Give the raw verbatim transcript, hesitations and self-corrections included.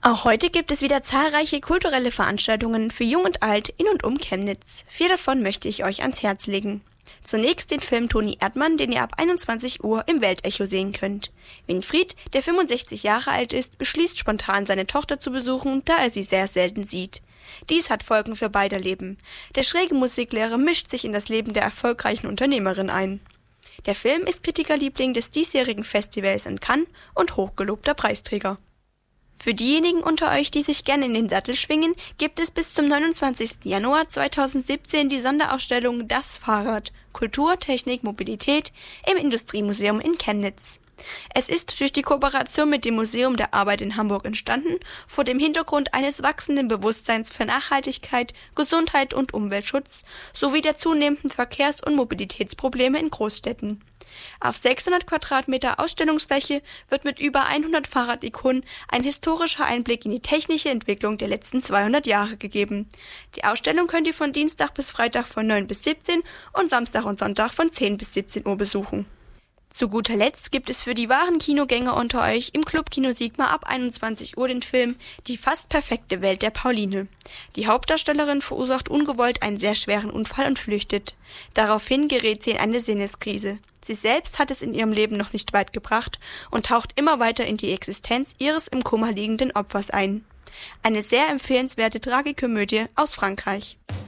Auch heute gibt es wieder zahlreiche kulturelle Veranstaltungen für Jung und Alt in und um Chemnitz. Vier davon möchte ich euch ans Herz legen. Zunächst den Film Toni Erdmann, den ihr ab einundzwanzig Uhr im Weltecho sehen könnt. Winfried, der fünfundsechzig Jahre alt ist, beschließt spontan, seine Tochter zu besuchen, da er sie sehr selten sieht. Dies hat Folgen für beider Leben. Der schräge Musiklehrer mischt sich in das Leben der erfolgreichen Unternehmerin ein. Der Film ist Kritikerliebling des diesjährigen Festivals in Cannes und hochgelobter Preisträger. Für diejenigen unter euch, die sich gerne in den Sattel schwingen, gibt es bis zum neunundzwanzigsten Januar zweitausendsiebzehn die Sonderausstellung Das Fahrrad – Kultur, Technik, Mobilität im Industriemuseum in Chemnitz. Es ist durch die Kooperation mit dem Museum der Arbeit in Hamburg entstanden, vor dem Hintergrund eines wachsenden Bewusstseins für Nachhaltigkeit, Gesundheit und Umweltschutz sowie der zunehmenden Verkehrs- und Mobilitätsprobleme in Großstädten. Auf sechshundert Quadratmeter Ausstellungsfläche wird mit über hundert Fahrradikonen ein historischer Einblick in die technische Entwicklung der letzten zweihundert Jahre gegeben. Die Ausstellung könnt ihr von Dienstag bis Freitag von neun bis siebzehn und Samstag und Sonntag von zehn bis siebzehn Uhr besuchen. Zu guter Letzt gibt es für die wahren Kinogänger unter euch im Club Kino Sigma ab einundzwanzig Uhr den Film Die fast perfekte Welt der Pauline. Die Hauptdarstellerin verursacht ungewollt einen sehr schweren Unfall und flüchtet. Daraufhin gerät sie in eine Sinneskrise. Sie selbst hat es in ihrem Leben noch nicht weit gebracht und taucht immer weiter in die Existenz ihres im Koma liegenden Opfers ein. Eine sehr empfehlenswerte Tragikomödie aus Frankreich.